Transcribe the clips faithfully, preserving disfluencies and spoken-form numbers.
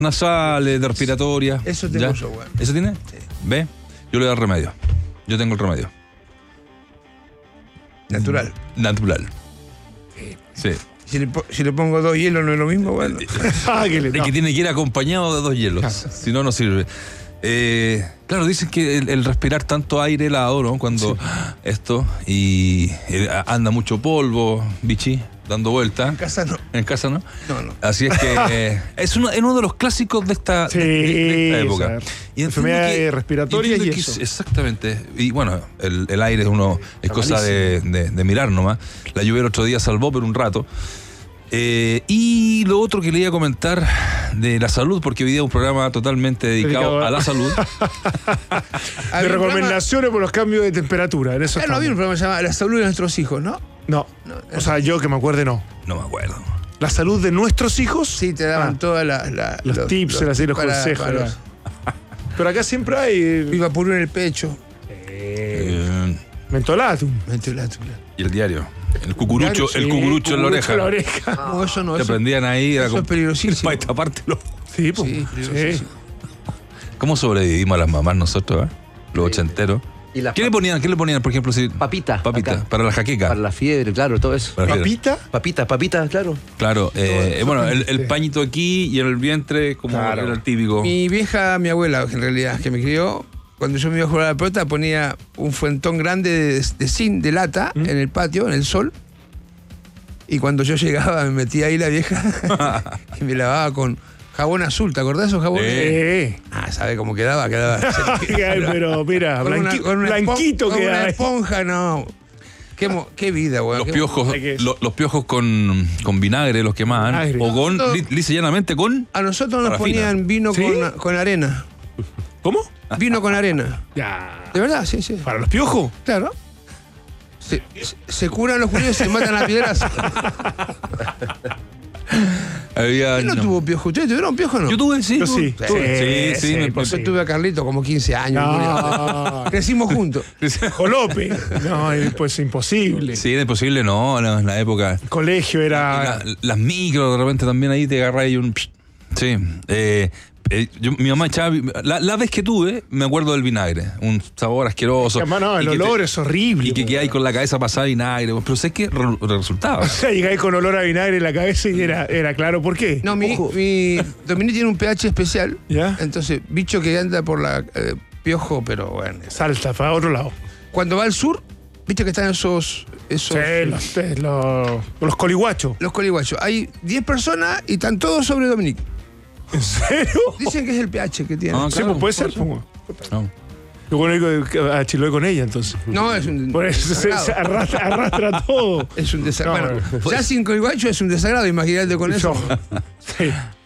nasales, de respiratoria. Eso tengo yo, bueno. ¿Eso tiene? Sí. ¿Ve? Yo le doy el remedio. Yo tengo el remedio. Natural. Natural. Sí. Sí. Si le, si le pongo dos hielos, ¿no es lo mismo? Bueno. Ah, que le, Es no. que tiene que ir acompañado de dos hielos. Claro. Si no, no sirve. Eh, claro, dicen que el, el respirar tanto aire helado, ¿no? Cuando Sí. esto, y eh, anda mucho polvo, bichi, dando vueltas. En casa no. En casa, ¿no? No, no. Así es que eh, es, uno, es uno de los clásicos de esta, Sí, de, de esta época. esa, Y entiendo enfermedades que- respiratorias entiendo y que eso. es- Exactamente. Y bueno, el, el aire es uno es Está cosa de, de- de mirar nomás. La lluvia el otro día salvó por un rato. Eh, y lo otro que le iba a comentar de la salud, porque hoy día es un programa totalmente dedicado, Dedicado a- a la salud. De Había un programa- recomendaciones por los cambios de temperatura. En eso Ah, no había un estamos. programa llamado La salud de nuestros hijos, ¿no? No. O sea, yo que me acuerde, no. No me acuerdo. La salud de nuestros hijos. Sí, te daban Ah, todas las... las- los, tips, los, los para- consejos. para ¿no? los- Pero acá siempre hay. Iba puro en el pecho. Eh, Mentolatum. Ventilatura. y el diario. El cucurucho, Sí, el cucurucho en la oreja. en la oreja. No, eso no. Te Eso, prendían ahí. Era eso como- es peligrosísimo. Para tapártelo. Sí, pues. Sí, Sí. peligrosísimo. ¿Cómo sobrevivimos a las mamás nosotros, eh? Los ochenteros. Y las ¿Qué le ponían? ¿Qué le ponían, por ejemplo? Si, papitas. papita, acá. para la jaqueca. Para la fiebre, claro, todo eso. Para la fiebre. ¿Papita? Papitas, papitas, claro. Claro, eh, eso bueno, el, aprendiste. el pañito aquí y en el vientre, como Claro. era el típico. Mi vieja, mi abuela, en realidad, que me crió, cuando yo me iba a jugar a la pelota, ponía un fuentón grande de, de zinc, de lata, ¿Mm? en el patio, en el sol. Y cuando yo llegaba, me metía ahí la vieja y me lavaba con jabón azul. ¿Te acordás de esos jabones? Eh. Ah, ¿sabe cómo quedaba? Quedaba. Ay, pero mira, Con una- blanqui- con una blanquito espon- con que una hay. esponja, no. Qué, mo- qué vida, weón. Los qué- piojos, Hay que- lo- los piojos con, con vinagre los quemaban. Vinagre. O con, No. li- lisa y llanamente, con. A nosotros nos Parafina. ponían vino ¿Sí? con, con arena. ¿Cómo? Vino con arena. Ya. De verdad, sí, sí. ¿Para los piojos? Claro. Se, se- se curan los judíos y se matan a piedras. Había. ¿Quién no, no. tuvo piojo? ¿Ustedes tuvieron piojo o no? Yo tuve, sí. Yo tuve. sí. Tuve. Sí, sí. me- pues Yo sí. tuve a Carlito como quince años. No. Crecimos juntos. Jolope. No, eh, pues imposible. Sí, era imposible, no, en la, en la época. El colegio era. La- las micros, de repente también ahí te agarras y un. Sí. Eh, eh, yo- mi mamá echaba. La, la vez que tuve, me acuerdo del vinagre. Un sabor asqueroso. No, el Y que te- olor es horrible. Y que po. queda ahí con la cabeza pasada vinagre. Pero sé que re- resultaba. O sea, llegáis con olor a vinagre en la cabeza y era, era claro por qué. No, mi, Ojo. mi Dominique tiene un pH especial. ¿Ya? Entonces, bicho que anda por la eh, piojo, pero bueno. Salta para otro lado. Cuando va al sur, viste que están esos. esos Sí, los, eh, los, los coliguachos. los coliguachos. Hay diez personas y están todos sobre Dominique. ¿En serio? Dicen que es el pH que tiene. Ah, Sí, claro, pues puede por ser. eso. pues. No. Yo bueno que a Chiloé con ella, entonces. No, es un. Por eso se, desagrado. se arrastra, arrastra todo. Es un desagrado. No, Bueno, ya sin coliguacho es un desagrado, imagínate con eso. Sí.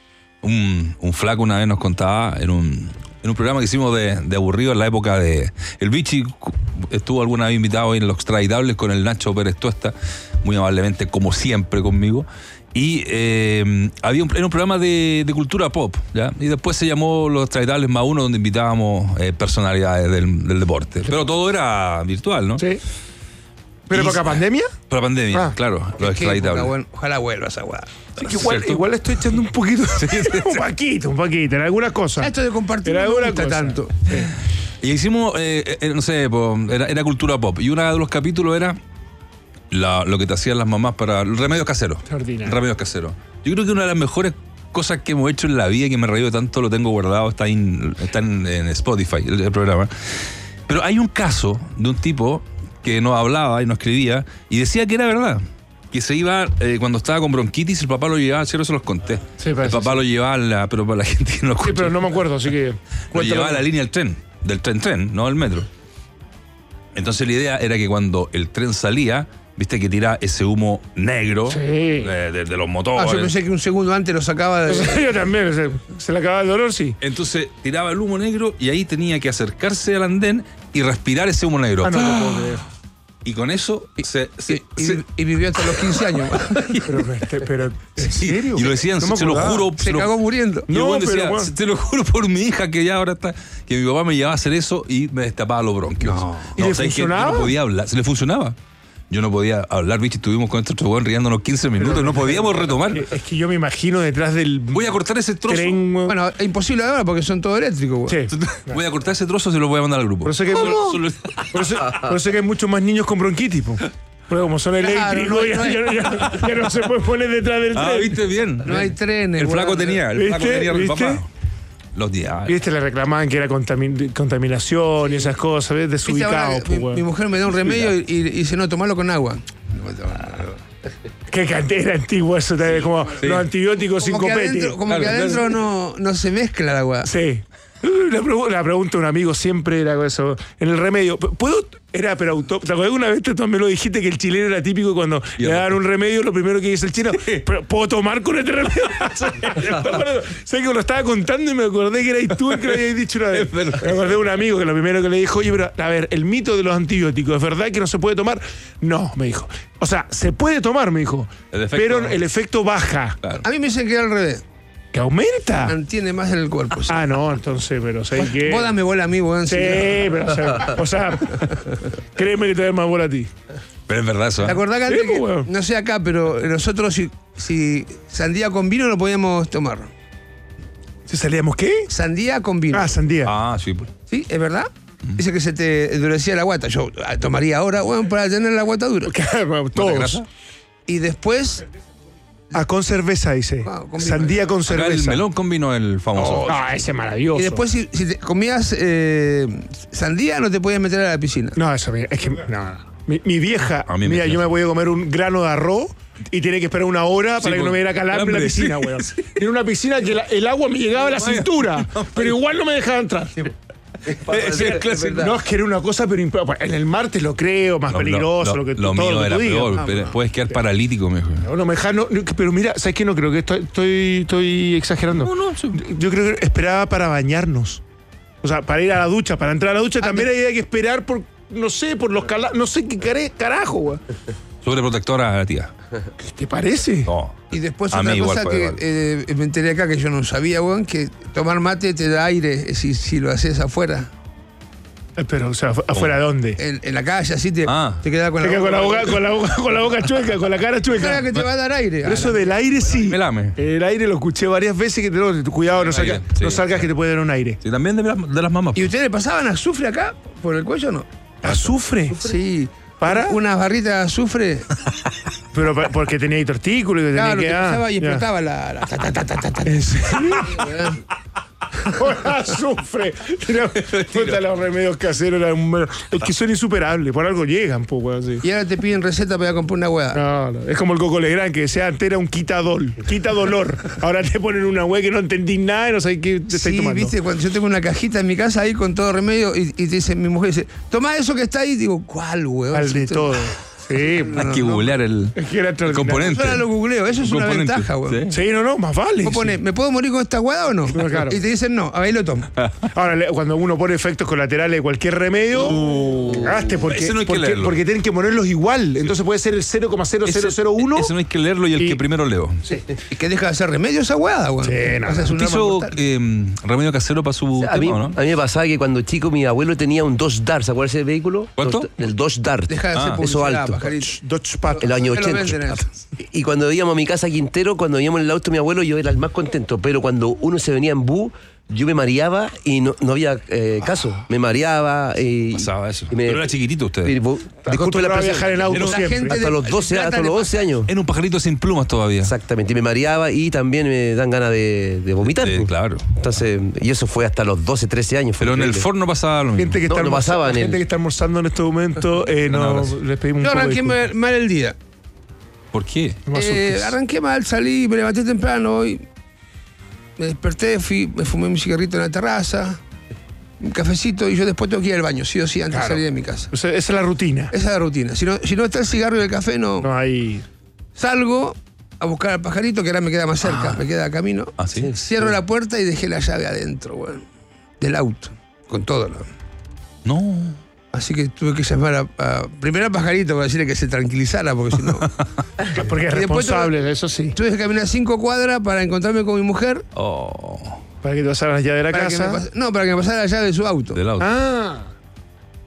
Un, un flaco una vez nos contaba en un, en un programa que hicimos de, de aburrido en la época de. El Vichy cu- estuvo alguna vez invitado en Los Extraditables con el Nacho Pérez Tuesta, muy amablemente, como siempre, conmigo. Y eh, había un, era un programa de, de cultura pop, ¿ya? Y después se llamó Los Extraditables más uno, donde invitábamos eh, personalidades del, del deporte. Pero todo era virtual, ¿no? Sí. ¿Pero Y- época pandemia? Por la pandemia, Ah. claro, Los Qué época, Extraditables. bueno, ojalá vuelva esa weá. Sí, que igual, ¿Cierto? igual estoy echando un poquito. un poquito, un poquito, en algunas cosas. Esto de compartir Era no me alguna gusta cosa. tanto. Y hicimos, eh, eh, no sé, po, era, era cultura pop. Y uno de los capítulos era la- lo que te hacían las mamás para remedios caseros. Extraordinario. Remedios caseros. Yo creo que una de las mejores cosas que hemos hecho en la vida, que me he reído tanto, lo tengo guardado, está, en, está en, en Spotify, el, el programa. Pero hay un caso de un tipo que nos hablaba y nos escribía y decía que era verdad. Que se iba, eh, cuando estaba con bronquitis, el papá lo llevaba, cierto, se los conté. Sí, el parece, papá sí. lo llevaba, a la, pero para la gente que no Sí, escucha, pero no me acuerdo, así que. lo cuéntalo. llevaba a la línea del tren, del tren-tren, no del metro. Entonces la idea era que cuando el tren salía, viste que tira ese humo negro Sí. de, de- de los Ah, motores. yo pensé que un segundo antes lo sacaba de. Yo también, se, se le acababa el dolor, sí. Entonces tiraba el humo negro y ahí tenía que acercarse al andén y respirar ese humo negro. Ah, no te puedo creer. Y con eso se, se- Y, y- se- y vivió hasta los quince años. Pero, este, pero, ¿en sí, serio? y lo decían, No me se lo acordaba. juro. Se lo- cagó muriendo. Y el No, weón pero decía, bueno. te lo juro por mi hija que ya ahora está, que mi papá me llevaba a hacer eso y me destapaba los bronquios. ¿Y le ¿sabes qué? funcionaba? Yo no podía hablar, se le funcionaba. Yo no podía hablar, bicho, estuvimos con estos weón riéndonos quince minutos, no podíamos retomar. Es que yo me imagino detrás del Voy a cortar ese trozo. tren. Bueno, es imposible ahora porque son todos eléctricos, güey. Sí. Voy a cortar ese trozo y se lo voy a mandar al grupo. Por eso que, Solo- por eso, por eso que hay muchos más niños con bronquitis, po. Porque como son Claro, eléctricos, no- ya, no hay- ya- ya- ya no se puede poner detrás del Ah, tren. viste bien. No hay trenes, El flaco weón. tenía, el flaco ¿Viste? tenía el ¿Viste? papá. Los días. Viste, le reclamaban que era contamin- contaminación y esas cosas, ¿ves? Viste, ahora Desubicado, po, mi, weón. mi mujer me da un remedio y, y dice, no, tomalo con agua. Qué cantera antigua eso, también, como los antibióticos sin Como que copete. adentro, como Claro, que claro. adentro no, no se mezcla el agua. Sí. La, pregu- la pregunta de un amigo siempre era eso. En el remedio, ¿puedo? Era, pero auto. ¿Te acuerdas una vez tú también lo dijiste que el chileno era típico y cuando Y le el- daban un remedio, lo primero que dice el chino, ¿pero puedo tomar con este remedio? Sé que lo estaba contando y me acordé que erais tú el que lo habías dicho una vez. Me acordé de un amigo que lo primero que le dijo, oye, pero a ver, el mito de los antibióticos, ¿es verdad que no se puede tomar? No, me dijo. O sea, se puede tomar, me dijo. El efecto- pero el efecto baja. Claro. A mí me dicen que era al revés. ¿Que aumenta? Mantiene más en el cuerpo. sí. Ah, no, entonces, pero ¿sabes qué? Vos dame bola a mí, weón. Sí, si no. pero o sea, o sea, créeme que te da más bola a ti. Pero es verdad eso. ¿Te ¿eh? acordás que antes, Sí, pues, que- weón. no sé acá, pero nosotros si, si sandía con vino no podíamos tomar? ¿Si salíamos qué? Sandía con vino. Ah, sandía. Ah, sí. Pues. ¿Sí? ¿Es verdad? Dice que se te endurecía la guata. Yo ah, tomaría ahora, weón, para tener la guata dura. Claro, ¿Mata todos. grasa? Y después, Ah, con cerveza, dice. Ah, con vino. Sandía con Acá el cerveza. melón con vino el famoso. Ah, ese es maravilloso. y después si, si te comías eh, sandía no te podías meter a la piscina. No, eso, mira, es que. No. Mi, mi vieja, A mí me mira, yo encanta. me voy a comer un grano de arroz y tiene que esperar una hora para que pues, no me diera calambre en la calambre, piscina, sí, weón. Era una piscina que la- el agua me llegaba a la cintura, pero igual no me dejaba entrar. Es el clásico. No, es que era una cosa, pero imp- en el mar te lo creo, más No, peligroso, lo, que lo todo mío lo que era tú digas. peor, Ah, pero bueno. puedes quedar paralítico, me dijo. No, no me deja, no, no, pero mira, ¿sabes qué? No creo que estoy, estoy, estoy exagerando. No, no, sí. Yo creo que esperaba para bañarnos. O sea, para ir a la ducha, para entrar a la ducha también había que esperar por, no sé, por los cala no sé qué care- carajo, güey. Sobreprotectora, tía. ¿Qué te parece? No. Y después A otra mí igual cosa fue que igual. eh, me enteré acá que yo no sabía, weón, que tomar mate te da aire si, si lo haces afuera. Eh, Pero, o sea, afu- ¿afuera de dónde? En, en la calle, así te, Ah. te queda con Se la queda con la boca. boca, con la boca, con la boca chueca, con la cara chueca. Claro que te va a dar aire. Pero eso del aire sí. Me lame. El aire lo escuché varias veces que te lo, cuidado, no, El salga- aire, sí. no salgas que te puede dar un aire. Sí, también de las, de las mamás. ¿Y ustedes pasaban azufre acá? ¿Por el cuello o no? ¿Azufre? Sí. ¿Para? Unas barritas de azufre. Pero pa- porque tenía ahí tortículo y que tenía Claro, que. te ah, pasaba y ya. explotaba la. la ta, ta, ta, ta, ta, ta. ¿En serio? Weón. Por azufre. Mira, puta, los remedios caseros eran un- es que son insuperables, por algo llegan, pues, weón, sí. Y ahora te piden receta para ir a comprar una hueá. No, no, es como el Coco Legrand, que decía antes era un quitadol, quita dolor. Ahora te ponen una wea que no entendí nada y no sabes qué te estáis Sí, tomando. viste, cuando yo tengo una cajita en mi casa ahí con todo remedio y, y te dice, mi mujer dice, toma eso que está ahí. Digo, ¿cuál, weón? Al de Si tú- todo. Sí, Hay no, que no. googlear el, es que era el extraordinario. componente. Yo ahora lo googleo, eso es una Componente, ventaja, weón. sí. Sí, no, no, más vale. Vos sí. ponés, ¿me puedo morir con esta hueá o no? No, claro. Y te dicen no, ahí lo tomo. Ahora, le- cuando uno pone efectos colaterales de cualquier remedio, cagaste porque, Ese no hay que porque, leerlo. porque tienen que ponerlos igual. Entonces puede ser el cero coma cero cero cero uno. Ese no hay que leerlo y el Y- que primero leo. ¿Y que deja de hacer remedio esa hueá, weón? Sí, no, O sea, es un ¿Usted arma hizo mortal. eh, remedio casero para su A mí, tema, o a no? mí me pasaba que cuando chico mi abuelo tenía un Dodge Dart, ¿se acuerda ese vehículo? ¿Cuánto? Dodge- El Dodge Dart. Deja de hacer Ah, publicidad, eso alto. pajarito. Dodge Pat. En los años Me lo ochenta. venden eso. Y cuando íbamos a mi casa Quintero, cuando íbamos en el auto de mi abuelo, yo era el más contento. Pero cuando uno se venía en bus, yo me mareaba y no, no había eh, caso. Me mareaba y. Pasaba eso. y me- Pero era chiquitito usted. y vo- disculpe la Acostumbrado a presión. viajar en auto Era- La siempre. gente Hasta de- los doce, trata hasta de los pasar. once años. Era un pajarito sin plumas todavía. Exactamente. Y me mareaba y también me dan ganas de, de vomitar. Sí, pues. claro. Entonces, y eso fue hasta los doce, trece años. fue Pero en el increíble. forno pasaba lo mismo. Gente que, No, está no almorza- pasaba en gente el- que está almorzando en este momento, eh, Un no, abrazo. les pedimos un Yo poco de arranqué disculpas. mal, mal el día. ¿Por qué? No me Eh, asustes. arranqué mal, salí, me levanté temprano hoy. Me desperté, fui, me fumé mi cigarrito en la terraza, un cafecito y yo después tengo que ir al baño, sí o sí, antes Claro. de salir de mi casa. O sea, esa es la rutina. Esa es la rutina. Si no, si no está el cigarro y el café, no. No hay. Salgo a buscar al pajarito, que ahora me queda más cerca, me queda a camino. Ah, sí. Cierro la puerta y dejé la llave adentro, weón. Del auto. Con todo, ¿no? No. Así que tuve que llamar a, a- primero al pajarito para decirle que se tranquilizara, porque si no. Porque es Y después responsable, eso sí. Tuve que caminar cinco cuadras para encontrarme con mi mujer. Oh. Para que te pasaran allá de la Para que me casa. pas- no, para que me pasara la llave de su auto. Del auto. Ah.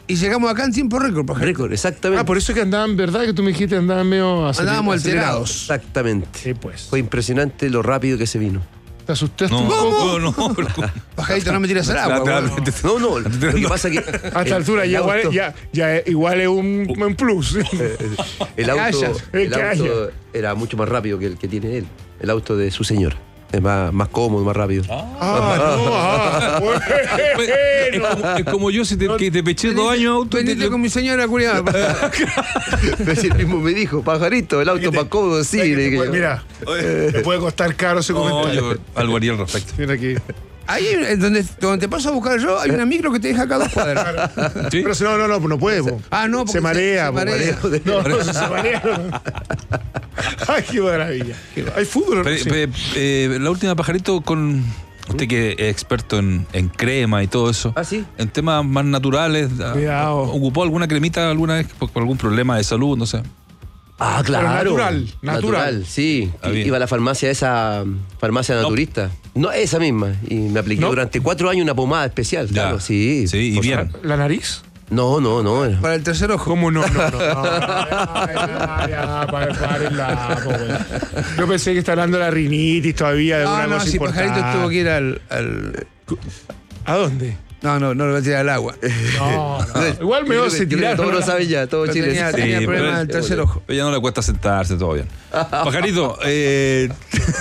Y llegamos acá en tiempo récord, por ejemplo. Récord, exactamente. Ah, por eso es que andaban, ¿verdad? Que tú me dijiste andaban medio aceler- Andábamos acelerados. alterados. Exactamente. Sí, pues. Fue impresionante lo rápido que se vino. ¿Te asustaste No, un poco? no, no, pero- Pajarito, no me tiras al agua. Claro, weón. No, no, lo que pasa es que... A esta altura ya igual, ya, ya igual es un, un plus. El auto, haya. el Que haya. auto era mucho más rápido que el que tiene él. El auto de su señora. Es más, más cómodo, más rápido. Ah, no, ah, es, bueno. como, es como yo, si te, que te peché dos años auto. y te- Venite con mi señora, culiado. Pero si él mismo me dijo, pajarito, el auto más cómodo, sí. le dije yo. Mira, te puede costar caro ese No, comentario. yo algo haría al respecto. Mira aquí. Ahí, en donde, donde te paso a buscar yo, hay una micro que te deja acá a dos cuadras. ¿Sí? Pero si no, no, no, no puede. po. Ah, no, porque se marea. se po, marea. No, no, se marea. no. Ay, qué maravilla. ¿Hay fútbol? Pe- Sí. pe- eh, la última, pajarito, con usted que es experto en, en crema y todo eso. ¿Ah, sí? En temas más naturales. ah, Cuidado. ¿Ocupó alguna cremita alguna vez por, por algún problema de salud? No sé. Ah, claro. natural, natural. sí. Ah, bien. Iba a la farmacia, esa farmacia naturista. No, esa misma. Y me apliqué No. durante cuatro años una pomada especial. Ya. Claro, sí. Sí, y O sea, bien. ¿La nariz? No, no, no. Para el tercer ojo. ¿Cómo no? No, no. no, ya, ya, ya, pa- párenla, po, güey. Yo pensé que está hablando de la rinitis todavía, de No, una no, cosa si importante. Pajarito tuvo que ir al, al- ¿A dónde? No, no, no lo voy a tirar al agua. No, no. Igual me Yo va a creo que- yo creo que tirar. Todos lo saben ya, todo Pero Chile. tenía- sí. tenía problema pero- del tercer ojo. Pero ya no le cuesta sentarse, todo bien. Pajarito, eh,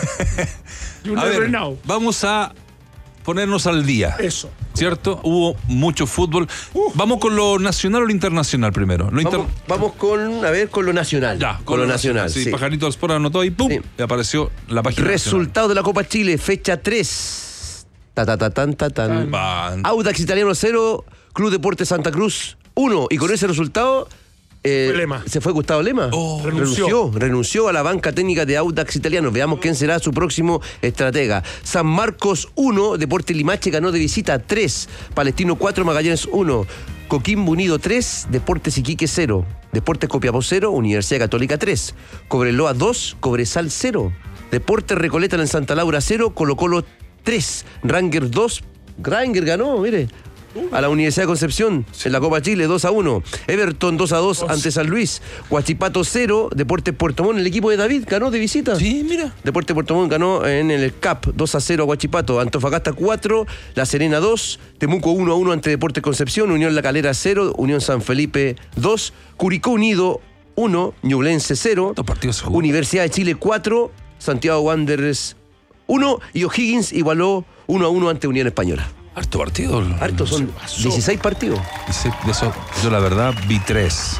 You a never ver, know. vamos a ponernos al día. Eso. ¿Cierto? Hubo mucho fútbol. Uh. Vamos con lo nacional o lo internacional primero. Lo inter- Vamos, vamos con, a ver, con lo nacional. Ya, con, lo nacional. Sí, sí. Pajarito Sport anotó y ¡pum! Sí. Y apareció la página. Resultado de la Copa Chile, fecha tres. Ta, ta, ta, tan, ta, tan. nacional. Va. Audax Italiano cero, Club Deportes Santa Cruz uno. Y con ese resultado eh, Fue Lema. se fue Gustavo Lema. Oh. Renunció. renunció. Renunció a la banca técnica de Audax Italiano. Veamos quién será su próximo estratega. San Marcos uno, Deportes Limache ganó de visita tres. Palestino cuatro, Magallanes uno. Coquimbo Unido tres, Deportes Iquique cero. Deportes Copiapó cero, Universidad Católica tres. Cobreloa dos, Cobresal cero. Deportes Recoleta en Santa Laura cero, Colo Colo tres. Ranger dos, Ranger ganó, mire. A la Universidad de Concepción en la Copa Chile dos a uno. Everton dos a dos ante San Luis. Huachipato cero, Deportes Puerto Montt, el equipo de David ganó de visita. Sí, mira. Deportes Puerto Montt ganó en el C A P dos a cero a Huachipato. Antofagasta cuatro, La Serena dos, Temuco uno a uno ante Deportes Concepción, Unión La Calera cero, Unión San Felipe dos, Curicó Unido uno, Ñublense cero, Dos partidos se jugaron. Universidad de Chile cuatro, Santiago Wanderers uno y O'Higgins igualó uno a uno ante Unión Española. Harto partido. Hartos son dieciséis partidos. Dice- De eso, yo la verdad vi tres.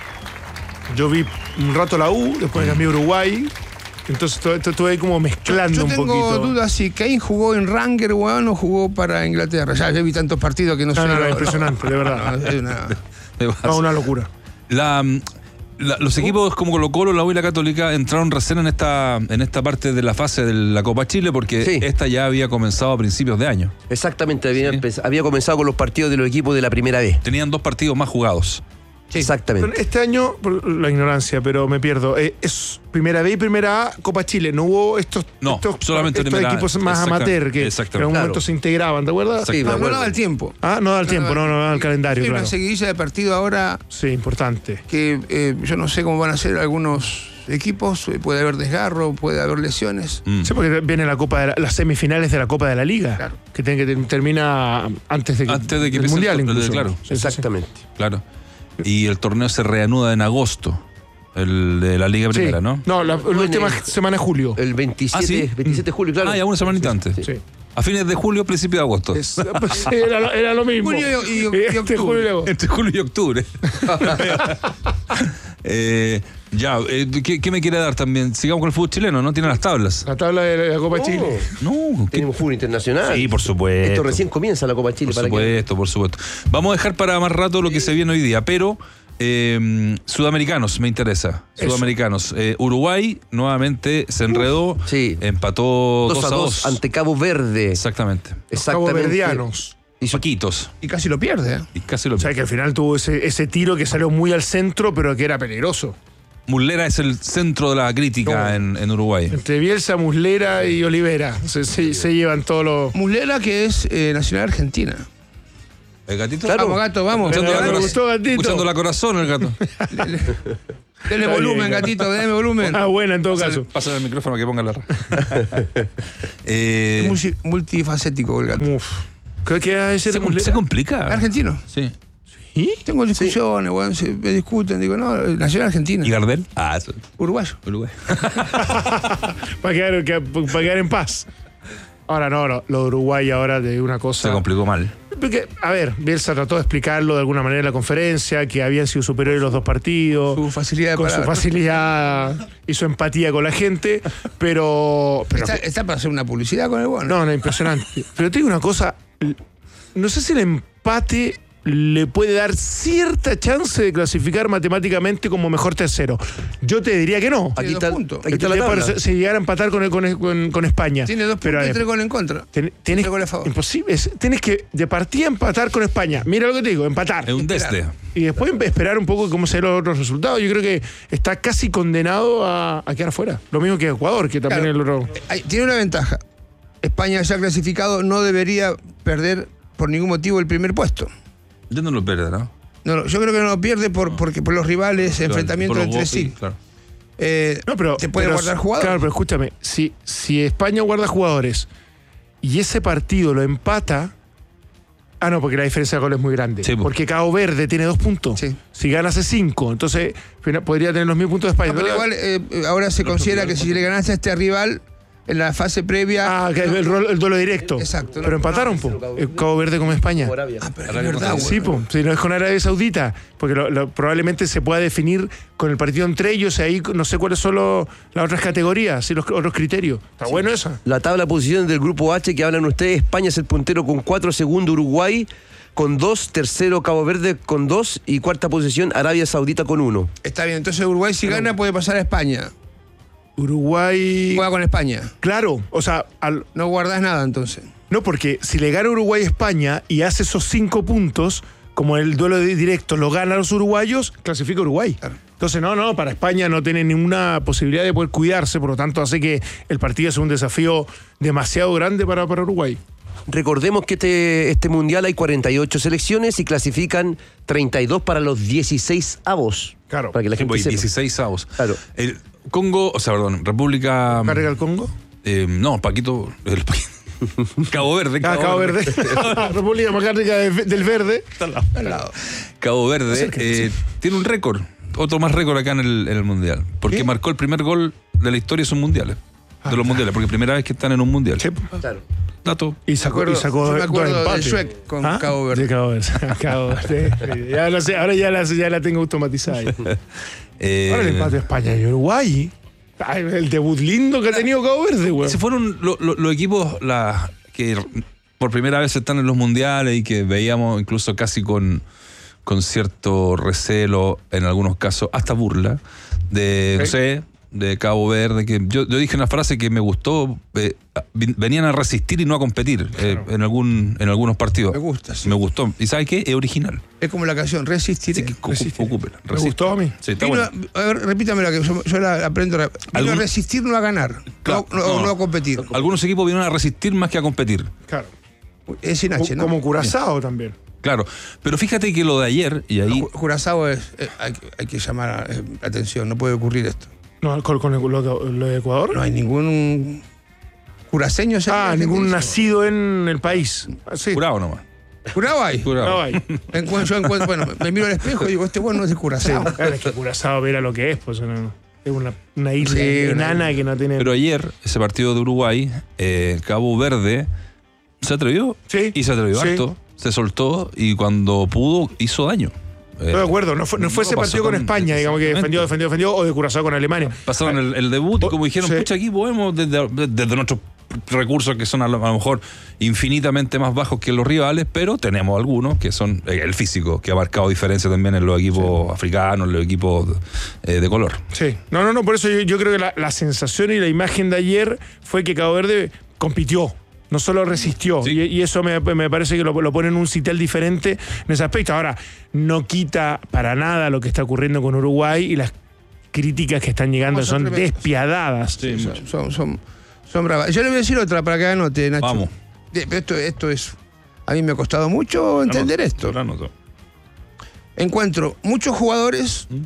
Yo vi un rato la U, después cambié a Uruguay. Entonces todo esto estuve ahí como mezclando Yo un tengo poquito. dudas si Kane jugó en Ranger, weón, o jugó para Inglaterra. Ya, ya vi tantos partidos que no, No, sé. no, no, lo- impresionante, de verdad. No, hay una- No, una locura. La, la- los equipos como Colo Colo, la U y la Católica entraron recién en esta, en esta parte de la fase de la Copa Chile porque Sí. esta ya había comenzado a principios de año. Exactamente, había, Sí. empe- había comenzado con los partidos de los equipos de la primera vez. Tenían dos partidos más jugados. Sí. Exactamente. Pero este año, por la ignorancia, pero me pierdo. eh, es primera B y primera A, Copa Chile. No hubo estos, No, estos, solamente estos primera A. equipos más Exactamente, amateur que en exactamente. algún Claro. momento se integraban, ¿te acuerdas? Exacto. Sí, me No, no acuerdo. daba el tiempo. Ah, no da el tiempo, no, no da el calendario, Hay claro. una seguidilla de partido ahora Sí, importante. que eh, yo no sé cómo van a ser algunos equipos. eh, Puede haber desgarro, puede haber lesiones. Mm. Sí, porque viene la Copa de la- las semifinales de la Copa de la Liga, Claro. que tiene que ter- termina antes de que, Antes de que del empiece mundial el- el- incluso. claro. Sí, sí, sí. Exactamente. Claro. Y el torneo se reanuda en agosto, el de la Liga Sí. Primera, ¿no? No, la, la última en el- semana de julio. El veintisiete, Ah, ¿sí? veintisiete de julio, claro. Ah, ya una semanita antes. Sí. A fines de julio, principio de agosto. Es- pues, era, lo- era lo mismo. Julio y- y- y Este octubre. julio y agosto. Entre julio y octubre. Eh, ya, eh, ¿qué, qué me quiere dar también? Sigamos con el fútbol chileno, ¿no? Tiene las tablas. La tabla de la Copa Oh, Chile. No, ¿qué- Tenemos fútbol internacional. Sí, por supuesto. Esto recién comienza la Copa Chile. Por para que- supuesto, por supuesto. Vamos a dejar para más rato lo que se viene hoy día, pero eh, sudamericanos me interesa. Eso. Sudamericanos. Eh, Uruguay nuevamente se enredó, sí. empató dos a dos ante Cabo Verde. Exactamente. Los Exactamente. caboverdianos. Y Paquitos. Y casi lo pierde. ¿eh? Y casi lo O sea que al final tuvo ese, ese tiro que salió muy al centro, pero que era peligroso. Muslera es el centro de la crítica No. en, en Uruguay. Entre Bielsa, Muslera y Olivera. Se, se- se llevan todos los. Muslera, que es eh, nacional argentina. ¿El gatito? Claro. Vamos, gato, vamos. Escuchando, la, Me corazón, gustó, gatito. escuchando la corazón el gato. Dele Está volumen, bien, gatito, deme volumen. Ah, buena en todo caso. Pásale el micrófono que ponga la ra- eh, Es multi- multifacético el gato. Uf. Creo que a ese se, com- se complica. Argentino. Sí. ¿Sí? Tengo discusiones, weón, se me discuten. Digo, no, nacional argentina. ¿Y Gardel? Ah, eso. Uruguayo. Uruguay. Para quedar, que- para quedar en paz. Ahora no, no, lo de Uruguay ahora de una cosa. Se complicó mal. Porque, a ver, Bielsa trató de explicarlo de alguna manera en la conferencia, que habían sido superiores los dos partidos. Su facilidad de con su palabra. facilidad y su empatía con la gente, pero. pero Está, está para hacer una publicidad con el bueno. no, no, impresionante. Pero te digo una cosa, no sé si el empate le puede dar cierta chance de clasificar matemáticamente como mejor tercero. Yo te diría que no. Tiene Aquí dos está, puntos. aquí está la Por tabla. eso, si llegara a empatar con, el- con, el- con- con España. Tiene dos Pero, puntos y eh, tres goles en contra. ten- tienes, tres goles a favor. imposible. es- Tienes que de partida empatar con España. Mira lo que te digo, empatar. Es un desde. Y después esperar un poco cómo serán los otros resultados. Yo creo que está casi condenado a, a quedar fuera. Lo mismo que Ecuador, que también Claro. el otro. Hay- tiene una ventaja. España ya clasificado no debería perder por ningún motivo el primer puesto. Yo no lo pierdo, ¿no? No, no, yo creo que no lo pierde por, porque por los rivales, enfrentamientos Por los entre vos, sí. Claro. Eh, No, pero. te puede pero- guardar jugadores. Claro, pero escúchame. Si, si España guarda jugadores y ese partido lo empata. Ah, no, porque la diferencia de goles es muy grande. Sí, po. Porque Cabo Verde tiene dos puntos. Sí. Si gana hace cinco, entonces fina- podría tener los mismos puntos de España. No, pero igual eh, ahora se considera que si le ganaste a este rival en la fase previa. Ah, que el, rol- el duelo directo. Exacto, no, Pero empataron, po. Eh, Cabo Verde con España. Ah, pero es Arabia verdad, Saudita. güey. Sí, po, si no es con Arabia Saudita, porque lo- lo- probablemente se pueda definir con el partido entre ellos, y ahí no sé cuáles son los- las otras categorías y los otros criterios. Está bueno eso. La tabla de posiciones del grupo H que hablan ustedes, España es el puntero con cuatro, segundo Uruguay con dos, tercero Cabo Verde con dos y cuarta posición Arabia Saudita con uno. Está bien, entonces Uruguay si gana puede pasar a España. Uruguay. Juega con España. Claro, o sea, al- No guardás nada entonces. no, porque si le gana Uruguay a España y hace esos cinco puntos, como el duelo de- directo lo gana a los uruguayos, clasifica Uruguay. Claro. Entonces, no, no, para España no tiene ninguna posibilidad de poder cuidarse, por lo tanto hace que el partido es un desafío demasiado grande para, para Uruguay. Recordemos que este, este mundial hay cuarenta y ocho selecciones y clasifican treinta y dos para los dieciséis avos. Claro. Para que la gente Voy, sepa. dieciséis avos. Claro. El Congo, o sea, perdón, República. ¿Carga el Congo? eh, no, Paquito. el Paquito. Cabo Verde. Ah, Cabo Verde. República Democrática de- del Verde. Al lado. Cabo Verde Acérquense. eh, tiene un récord, otro más récord acá en el, en el Mundial. Porque ¿Qué? marcó el primer gol de la historia, son mundiales. De los mundiales, porque primera vez que están en un mundial. Sí. Claro. Dato. Y sacó, y sacó Yo me dos acuerdo del empates. Shrek con ¿Ah? Cabo Verde. Sí, Cabo Verde. Cabo Verde. Ya lo sé, ahora ya la, ya la tengo automatizada. Eh, Ahora el empate de España y Uruguay. Ay, el debut lindo que ha tenido Cabo Verde, güey. Se fueron lo- lo- los equipos la, que por primera vez están en los mundiales y que veíamos incluso casi con, con cierto recelo, en algunos casos, hasta burla, de, no Ok. sé, de Cabo Verde, que yo, yo dije una frase que me gustó, eh, vin- venían a resistir y no a competir eh, en, algún, en algunos partidos. Me gusta, sí. Me gustó. ¿Y sabes qué? Es original. Es como la canción Resistir. Así que cu- Resistiré. ocúpela. Me gustó a mí. Sí, está Vino bueno. a, a ver, repítame la que yo, yo la aprendo. Vino ¿Algún- a resistir, no a ganar. Claro, no, no- no. no a competir. Algunos equipos vinieron a resistir más que a competir. Claro. Es sin H, ¿no? Como Curazao también. Claro. Pero fíjate que lo de ayer, y ahí... Ju- Curazao es, eh, hay, que- hay que llamar eh, la atención, no puede ocurrir esto. No, con, con el- lo, de- lo de Ecuador. No hay ningún curaceño. ah, ningún nacido en el país. Ah, Sí. Curado nomás. ¿Curado hay? Curado. No hay. Encuentro- yo encuentro- bueno, me miro al espejo y digo, este bueno no es de Sí, Curazao. claro, es que Curazao mira lo que es, pues no, es una, una isla Sí, enana una- que no tiene. Pero ayer, ese partido de Uruguay, eh, Cabo Verde se atrevió. Sí. Y se atrevió Sí. harto. Se soltó y cuando pudo hizo daño. Eh, Estoy de acuerdo, no fue, no fue no ese pasó partido con con- España, digamos que defendió, defendió, defendió, o de Curazao con Alemania. pasaron el, el debut y como dijeron, Sí. pucha, aquí podemos, desde, desde nuestros recursos que son a lo, a lo mejor infinitamente más bajos que los rivales, pero tenemos algunos que son eh, el físico, que ha marcado diferencia también en los equipos africanos, en los equipos eh, de color. Sí, no, no, no, por eso yo, yo creo que la, la sensación y la imagen de ayer fue que Cabo Verde compitió, no solo resistió, Sí. y, y eso me, me parece que lo, lo pone en un citel diferente en ese aspecto. Ahora, no quita para nada lo que está ocurriendo con Uruguay y las críticas que están llegando No, son son tremendas. despiadadas. Sí, son, mucho. son, son, son bravas. Yo le voy a decir otra para que anote, Nacho. Vamos. De- pero Esto, esto es a mí me ha costado mucho entender no, esto. No, no, no. Encuentro muchos jugadores ¿Mm?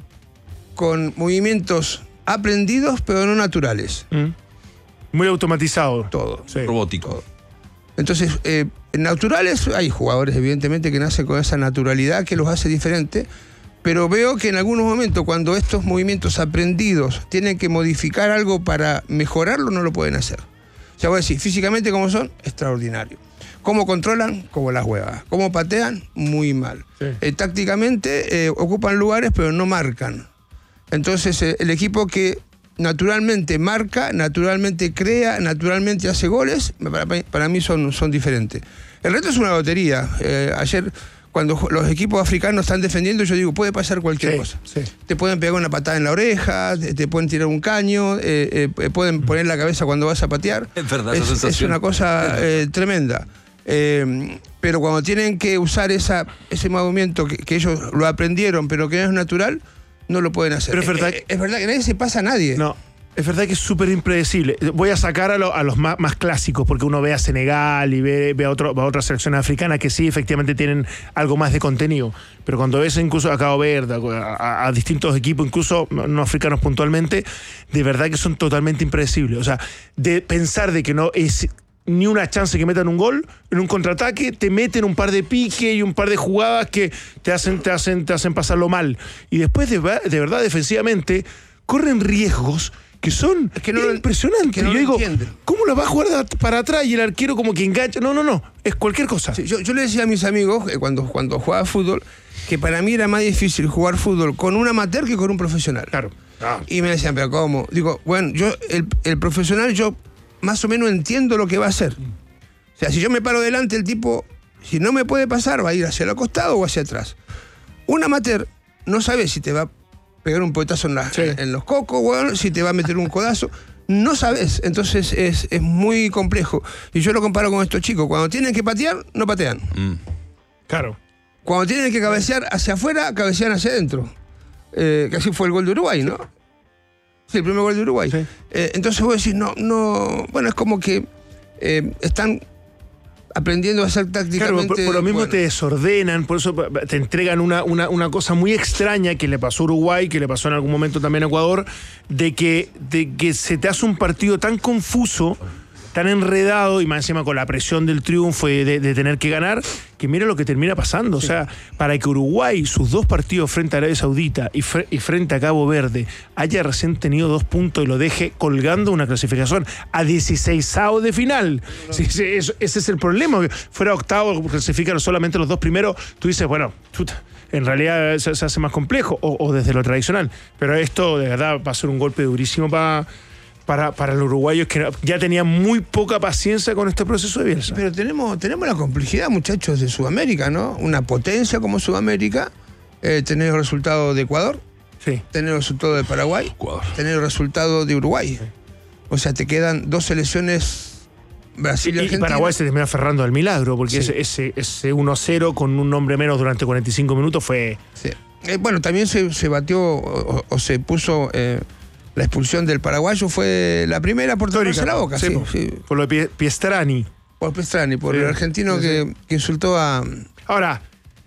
con movimientos aprendidos, pero no naturales. ¿Mm? Muy automatizado. Todo. Sí. Robótico. Todo. Entonces, eh, naturales, hay jugadores evidentemente que nacen con esa naturalidad que los hace diferentes, pero veo que en algunos momentos cuando estos movimientos aprendidos tienen que modificar algo para mejorarlo, no lo pueden hacer. O sea, voy a decir, físicamente como son, extraordinario. Cómo controlan, como las huevas. Cómo patean, muy mal. Sí. Eh, tácticamente eh, ocupan lugares, pero no marcan. Entonces, eh, el equipo que naturalmente marca, naturalmente crea, naturalmente hace goles, para, para mí son, son diferentes. El resto es una lotería. Eh, ayer, cuando los equipos africanos están defendiendo, yo digo, puede pasar cualquier sí, cosa. Sí. Te pueden pegar una patada en la oreja, te, te pueden tirar un caño, eh, eh, pueden poner la cabeza cuando vas a patear. Es verdad, es, esa sensación. Es una cosa eh, tremenda. Eh, pero cuando tienen que usar esa, ese movimiento que, que ellos lo aprendieron, pero que no es natural, no lo pueden hacer. Pero es verdad, es, es verdad que nadie se pasa a nadie. No, es verdad que es súper impredecible. Voy a sacar a, lo, a los más, más clásicos, porque uno ve a Senegal y ve, ve a, otro, a otras selecciones africanas que sí, efectivamente tienen algo más de contenido. Pero cuando ves incluso a Cabo Verde, a, a distintos equipos, incluso no africanos puntualmente, de verdad que son totalmente impredecibles. O sea, de pensar de que no es ni una chance que metan un gol, en un contraataque te meten un par de piques y un par de jugadas que te hacen, te hacen, te hacen pasarlo mal. Y después, de, de verdad, defensivamente, corren riesgos que son es que no impresionantes. Que no yo digo, entienden. ¿cómo la va a jugar para atrás y el arquero como que engancha? No, no, no, es cualquier cosa. Sí, yo, yo le decía a mis amigos, eh, cuando, cuando jugaba fútbol, que para mí era más difícil jugar fútbol con un amateur que con un profesional. Claro. Ah. Y me decían, ¿pero cómo? Digo, bueno, yo, el, el profesional, yo más o menos entiendo lo que va a hacer. O sea, si yo me paro delante, el tipo, si no me puede pasar, va a ir hacia el costado o hacia atrás. Un amateur no sabe si te va a pegar un poetazo en, la, sí. en los cocos, bueno, si te va a meter un codazo. No sabes. Entonces es, es muy complejo. Y yo lo comparo con estos chicos. Cuando tienen que patear, no patean. Mm. Claro. Cuando tienen que cabecear hacia afuera, cabecean hacia adentro. Eh, que así fue el gol de Uruguay, ¿no? Sí, el primer gol de Uruguay. Sí. Eh, entonces vos decís, no, no. Bueno, es como que eh, están aprendiendo a hacer tácticamente. Claro, por, por lo mismo bueno. te desordenan, por eso te entregan una, una, una cosa muy extraña que le pasó a Uruguay, que le pasó en algún momento también a Ecuador, de que, de que se te hace un partido tan confuso, tan enredado, y más encima con la presión del triunfo y de, de tener que ganar, que mira lo que termina pasando. Sí. O sea, para que Uruguay, sus dos partidos frente a Arabia Saudita y, fre y frente a Cabo Verde, haya recién tenido dos puntos y lo deje colgando una clasificación a dieciseisavos de final. No, no. Sí, sí, eso, ese es el problema. Que fuera octavo, clasifican solamente los dos primeros, tú dices, bueno, chuta, en realidad se, se hace más complejo, o, o desde lo tradicional. Pero esto, de verdad, va a ser un golpe durísimo para... Para, para los uruguayos que ya tenían muy poca paciencia con este proceso de Bielsa. Pero tenemos, tenemos la complejidad, muchachos, de Sudamérica, ¿no? Una potencia como Sudamérica, eh, tener el resultado de Ecuador, sí. tener el resultado de Paraguay, Ecuador. tener el resultado de Uruguay. Sí. O sea, te quedan dos selecciones, Brasil y, y Argentina. Y Paraguay se termina aferrando al milagro, porque sí. ese, ese, ese uno cero con un hombre menos durante cuarenta y cinco minutos fue... Sí. Eh, bueno, también se, se batió o, o se puso... Eh, la expulsión del paraguayo fue la primera por tocarse la boca. Sí, sí, por, sí. por lo de Piestrani. Por Piestrani, por sí, el argentino sí, que, sí. que insultó a... Ahora,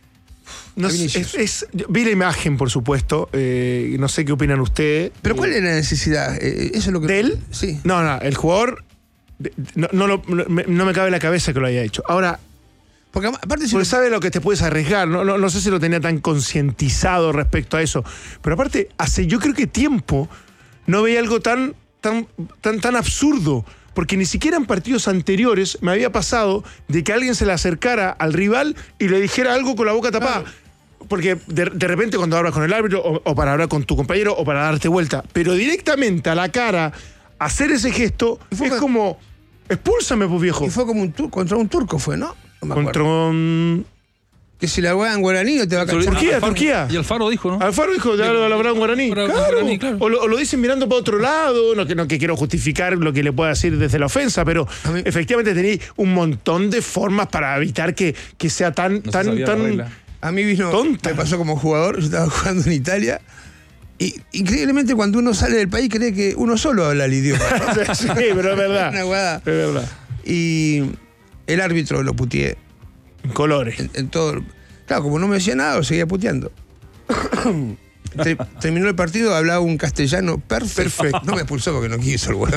no sé, es, es, vi la imagen, por supuesto, eh, no sé qué opinan ustedes. ¿Pero cuál es la necesidad? Eh, ¿Eso es lo que... ¿De él? Sí. No, no, el jugador no, no, lo, no, no me cabe en la cabeza que lo haya hecho. Ahora... Porque aparte si porque lo... sabe lo que te puedes arriesgar, no, no, no sé si lo tenía tan concientizado respecto a eso, pero aparte, hace yo creo que tiempo... no veía algo tan, tan, tan, tan absurdo, porque ni siquiera en partidos anteriores me había pasado de que alguien se le acercara al rival y le dijera algo con la boca tapada. Claro. Porque de, de repente cuando hablas con el árbitro, o, o para hablar con tu compañero, o para darte vuelta, pero directamente a la cara, hacer ese gesto, es que... como, expúlsame, pues viejo. Y fue como un tur contra un turco fue, ¿no? No me contra un... Que si la juegan en guaraní no te va a cachar. Turquía, Alfaro, Turquía. Y Alfaro dijo, ¿no? Alfaro dijo, ya lo hablaba en guaraní. Para, claro. guaraní, claro. O, lo, o lo dicen mirando para otro lado, no que, no que quiero justificar lo que le pueda decir desde la ofensa, pero mí, efectivamente tenéis un montón de formas para evitar que, que sea tan, no tan, tan a mí vino, tonta. Me pasó como jugador, yo estaba jugando en Italia, y increíblemente cuando uno sale del país cree que uno solo habla el idioma, ¿no? Sí, pero es verdad. Una guada. Es verdad. Y el árbitro lo puteé. En colores. En, en todo. Claro, como no me decía nada, lo seguía puteando. Ter- terminó el partido, hablaba un castellano perfecto. Perfecto. No me expulsó porque no quiso el weón.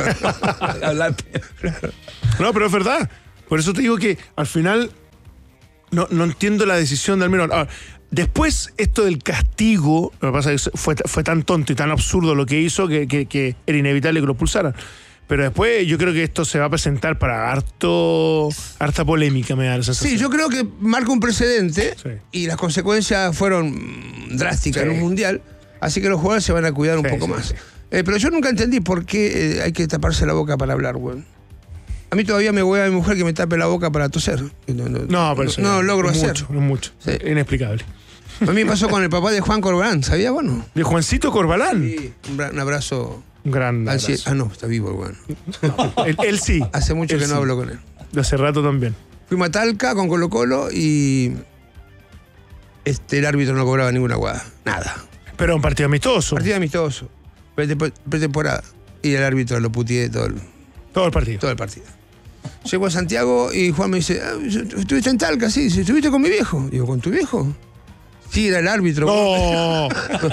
No, pero es verdad. Por eso te digo que al final no, no entiendo la decisión de Almirón. Ahora, después, esto del castigo, lo que pasa es que fue, fue tan tonto y tan absurdo lo que hizo que, que, que era inevitable que lo expulsaran. Pero después yo creo que esto se va a presentar para harto, harta polémica, me da la sensación. Sí, yo creo que marca un precedente Sí. y las consecuencias fueron mm, drásticas Sí. en un mundial, así que los jugadores se van a cuidar un Sí, poco sí, más. sí. Eh, pero yo nunca entendí por qué eh, hay que taparse la boca para hablar, weón. A mí todavía me voy a mi mujer que me tape la boca para toser. No, no, No, pero eso no, ya- no logro es hacer. mucho, es mucho. Sí. Inexplicable. A mí me pasó con el papá de Juan Corbalán, ¿sabía, bueno? De Juancito Corbalán. Sí, un, bra- un abrazo. Un gran al abrazo. cie- Ah, no, está vivo el weón. él, él sí. Hace mucho Él que no sí. hablo con él. De hace rato también. Fuimos a Talca con Colo Colo y este, el árbitro no cobraba ninguna guada. Nada. Pero un partido amistoso. Partido amistoso. Pretempo- Pretemporada. Y el árbitro lo puteé todo el, Todo el partido. todo el partido. Llego a Santiago y Juan me dice, ah, ¿estuviste en Talca? Sí, dice, ¿estuviste con mi viejo? Digo, ¿con tu viejo? Sí, era el árbitro. ¡No!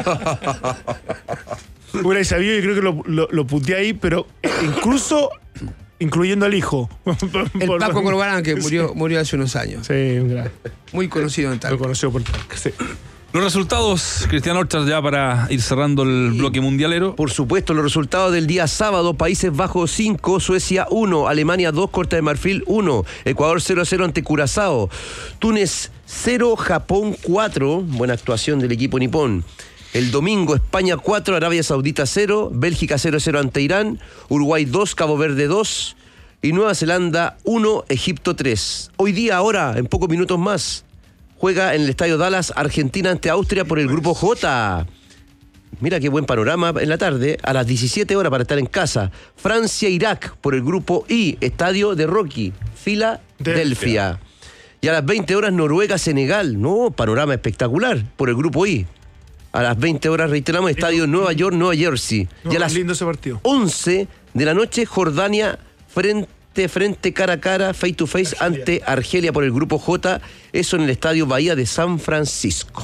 Hubiera sabido, yo creo que lo, lo, lo puteé ahí, pero incluso incluyendo al hijo. El Por- Paco Corbalán, que murió, murió hace unos años. Sí, un gran. Muy conocido en Lo Talca. conoció por sí. Los resultados, Cristian Orchard, ya para ir cerrando el bloque mundialero. Por supuesto, los resultados del día sábado: Países Bajos cinco, Suecia uno, Alemania dos, Costa de Marfil uno, Ecuador cero a cero ante Curazao, Túnez cero, Japón cuatro, buena actuación del equipo nipón. El domingo, España cuatro, Arabia Saudita cero, Bélgica cero a cero ante Irán, Uruguay dos, Cabo Verde dos y Nueva Zelanda uno, Egipto tres. Hoy día, ahora, en pocos minutos más, juega en el Estadio Dallas Argentina ante Austria por el Grupo J. Mira qué buen panorama en la tarde, a las diecisiete horas para estar en casa. Francia-Irak por el Grupo I, Estadio de Rocky, Filadelfia. Y a las veinte horas Noruega-Senegal, no, panorama espectacular por el Grupo I. A las veinte horas, reiteramos, Estadio Nueva York, Nueva Jersey. No, y a las lindo ese partido. once de la noche, Jordania frente frente cara a cara, face to face, Argelia. ante Argelia por el Grupo J. Eso en el Estadio Bahía de San Francisco.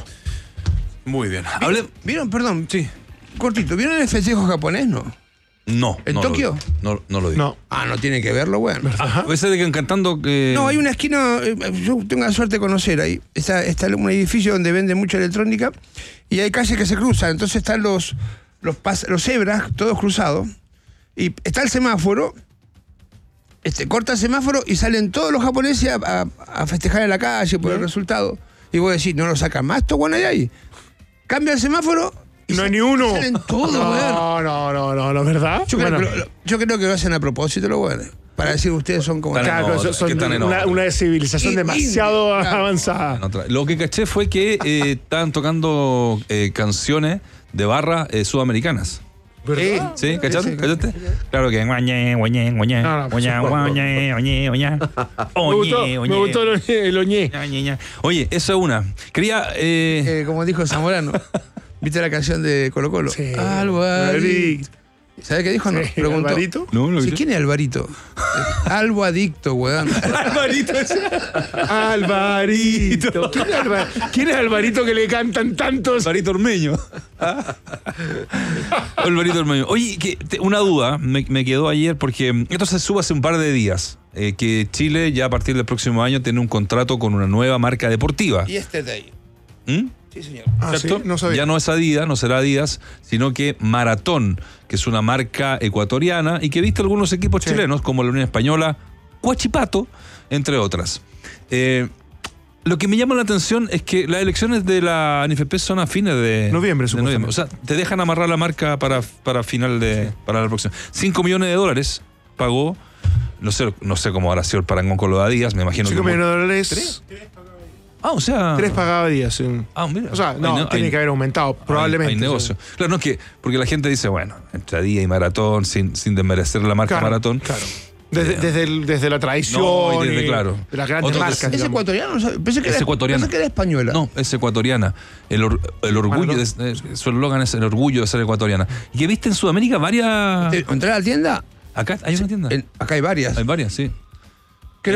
Muy bien. Hable... ¿Vieron? Perdón. Sí. Cortito. ¿Vieron el festejo japonés, no? No. ¿En no lo Tokio? vi. No, no lo vi. No. Ah, no tiene que verlo, bueno. A veces de que cantando que. No, hay una esquina, eh, yo tengo la suerte de conocer ahí. Está, está un edificio donde venden mucha electrónica y hay calles que se cruzan. Entonces están los, los, pas- los cebras, todos cruzados. Y está el semáforo, este, corta el semáforo y salen todos los japoneses a, a- a festejar en la calle por el resultado. Y vos decís, no lo sacan más, esto bueno, ahí. Cambia el semáforo y No sa- hay ni uno. salen todos, weón. No, no, no, no, no, ¿verdad? Yo, creo Bueno, que lo, lo- yo creo que lo hacen a propósito, lo bueno. Para decir ustedes son como... Están claro, pero en son- otra, son que están en una, otra. una civilización Y- demasiado y- claro. avanzada. En otra. Lo que caché fue que eh, estaban tocando eh, canciones de barra eh, sudamericanas. ¿Verdad? ¿Sí? ¿Cachaste? sí, ¿Cachaste? Claro que. Guañe, guañe, guañe, No, no, por guañe, supuesto. guañe, guañe, guañe. Me gustó, Oñe, me oñe. gustó el oñe. el oñe. Ña, ña, ña. Oye, eso es una. Quería. Eh, Eh, como dijo Zamorano. ¿Viste la canción de Colo Colo? Sí. Alvarito. ¿Sabes qué dijo? No, Sí, preguntó. ¿Alvarito? no, no, Sí, ¿quién es Alvarito? Eh, Albo adicto, weón. Alvarito. Alvarito. ¿Quién es, Alva- quién es Alvarito que le cantan tantos? Alvarito Ormeño. Alvarito Ormeño. Oye, que, te- una duda me, me quedó ayer porque esto se sube hace un par de días. eh, que Chile ya a partir del próximo año tiene un contrato con una nueva marca deportiva. Y este de ahí. ¿Mm? Sí, señor. Ah, ¿sí? ¿Cierto? No sabía. Ya no es Adidas, no será Adidas, sino que Maratón, que es una marca ecuatoriana y que viste algunos equipos Sí. chilenos, como la Unión Española, Huachipato, entre otras. Eh, lo que me llama la atención es que las elecciones de la N F P son a fines de Noviembre, de supuestamente. O sea, te dejan amarrar la marca para, para final de. para la próxima. cinco millones de dólares pagó. No sé, no sé cómo habrá sido el parangón con los Adidas, me imagino cinco que. millones de dólares. Ah, o sea. Tres pagaba días. sí. Ah, mira. O sea, no, Hay ne- tiene hay- que haber aumentado, probablemente. Hay, hay negocio. Claro, no es que, porque la gente dice, bueno, entre día y Maratón, sin, sin desmerecer la marca Claro, Maratón. Claro. Desde, Eh, desde, el- desde la tradición. No, y desde, y claro. De las grandes Otros marcas. des- ¿Es digamos. ecuatoriano? ¿Sabe? Pensé que Es era, ecuatoriana. pensé que era española. No, es ecuatoriana. El, or- el orgullo, Maratón. de, eh, su eslogan es el orgullo de ser ecuatoriana. Y que viste en Sudamérica varias. Eh, ¿Entré a la tienda? Acá hay una tienda. En- acá hay varias. Hay varias, sí. Creo.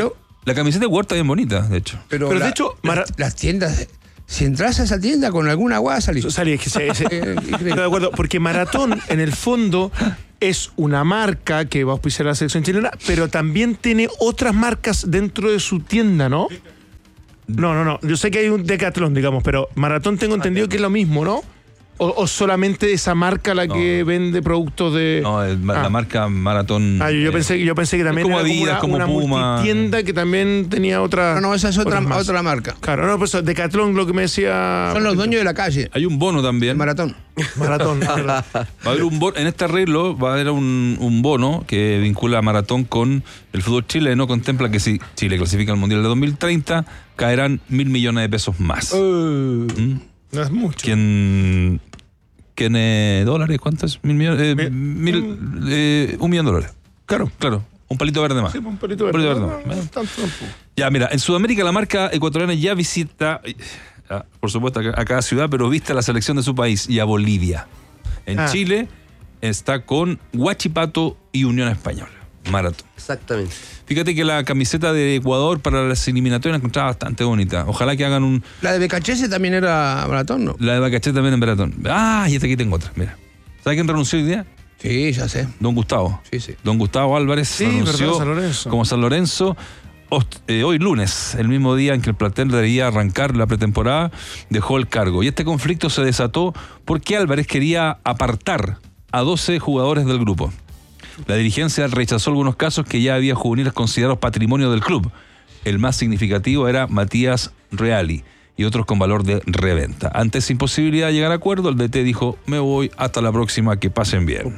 La camiseta de Huerta es bien bonita, de hecho. Pero, Pero de la- hecho, la- Mara- las tiendas, si entras a esa tienda con alguna agua, salís. Salí, es que se- se- Eh, Estoy de acuerdo, porque Maratón, en el fondo, es una marca que va a auspiciar a la selección chilena, pero también tiene otras marcas dentro de su tienda, ¿no? No, no, no. Yo sé que hay un Decathlon, digamos, pero Maratón tengo entendido que es lo mismo, ¿no? O, o solamente esa marca la que No. vende productos de. No, el- Ah. la marca Maratón. Ah, yo, yo eh, pensé, yo pensé que también como era Adidas, como una, como una Puma. multitienda que también tenía otra. No, no, esa es otra, otras más. otra marca. Claro, no, pues Decathlon lo que me decía. Son los dueños de la calle, Hay un bono también. el maratón. Maratón. Va a haber un bono, en este arreglo va a haber un, un bono que vincula a Maratón con el fútbol chileno. Contempla que si Chile clasifica al Mundial de dos mil treinta, caerán mil millones de pesos más. ¿Mm? No es mucho. ¿Quién, quién eh, dólares? ¿Cuántos? ¿Mil millones? Eh, Mi- mil, eh, un millón de dólares. Claro. Claro, un palito verde más. Sí, un pelito Un verde. palito No, verde no, más. no, tanto tampoco. Ya, mira, en Sudamérica la marca ecuatoriana ya visita, ah, por supuesto, a cada ciudad, pero viste a la selección de su país y a Bolivia. En Ah. Chile está con Huachipato y Unión Española. Maratón. Exactamente. Fíjate que la camiseta de Ecuador para las eliminatorias la encontraba bastante bonita. Ojalá que hagan un... La de Becachese también era maratón, ¿no? La de Bacachete también en Maratón. Ah, y esta aquí tengo otra, mira. ¿Sabes quién renunció hoy día? Sí, ya sé. Don Gustavo. Sí, sí. Don Gustavo Álvarez Sí, renunció verdad, San Lorenzo. como San Lorenzo. Host- eh, hoy lunes, el mismo día en que el plantel debería arrancar la pretemporada, dejó el cargo. Y este conflicto se desató porque Álvarez quería apartar a doce jugadores del grupo. La dirigencia rechazó algunos casos que ya había juveniles considerados patrimonio del club. El más significativo era Matías Reali y otros con valor de reventa. Ante esa imposibilidad de llegar a acuerdo, el D T dijo, me voy, hasta la próxima, que pasen bien.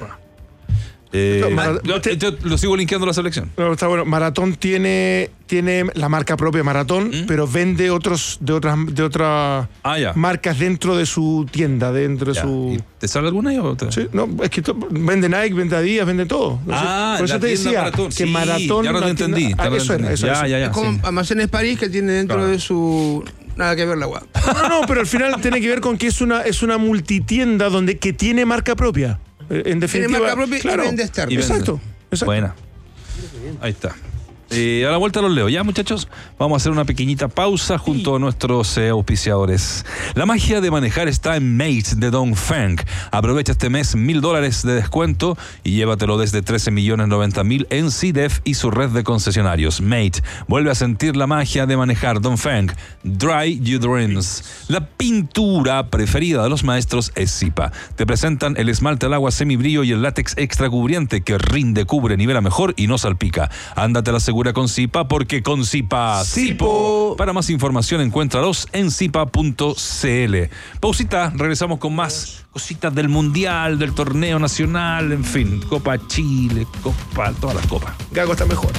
Eh, No, Mara- yo- yo lo sigo linkeando a la selección. No, está bueno. Maratón tiene, tiene la marca propia Maratón, ¿Mm? pero vende otros de otras de otras Ah, ya. marcas dentro de su tienda, dentro de Ya. su. ¿Y ¿Te sale alguna ahí o te- Sí, no, es que to- vende Nike, vende Adidas, vende todo. No sé, Ah, por eso la te tienda decía Maratón. que Sí, Maratón. ya lo la entendí, tienda- ya ah, lo eso era, entendí. eso, Ya, eso. ya, ya. Es como sí. Almacenes París que tiene dentro Claro. de su... Nada que ver la agua. No, no, pero al final tiene que ver con que es una, es una multitienda donde que tiene marca propia. Eh, En definitiva. marca propia y claro. vende externo. Y vende. Exacto. exacto. Buena. Ahí está. Eh, a la vuelta los leo. Ya, muchachos, vamos a hacer una pequeñita pausa junto a nuestros eh, auspiciadores. La magia de manejar está en Mate de Dongfeng. Aprovecha este mes mil dólares de descuento y llévatelo desde trece millones noventa mil en C D E F y su red de concesionarios. Mate, vuelve a sentir la magia de manejar. Dongfeng, Dry Your Dreams. La pintura preferida de los maestros es Zipa. Te presentan el esmalte al agua semibrillo y el látex extra cubriente que rinde, cubre, nivela mejor y no salpica. Ándate a la segura con Zipa, porque con Zipa, Zipo. Para más información, encuéntralos en zipa punto c l. Pausita, regresamos con más cositas del Mundial, del torneo nacional, en fin, Copa Chile, Copa, todas las copas. Gago está mejor.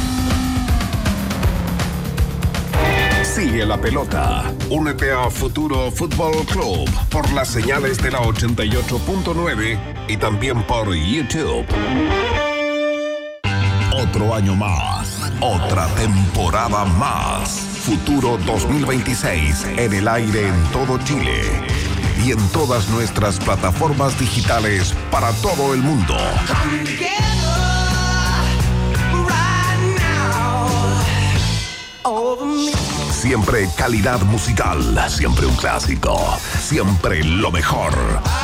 Sigue la pelota. Únete a Futuro Fútbol Club por las señales de la ochenta y ocho punto nueve y también por YouTube. Otro año más, otra temporada más. Futuro dos mil veintiséis en el aire en todo Chile y en todas nuestras plataformas digitales para todo el mundo. Siempre calidad musical, siempre un clásico, siempre lo mejor.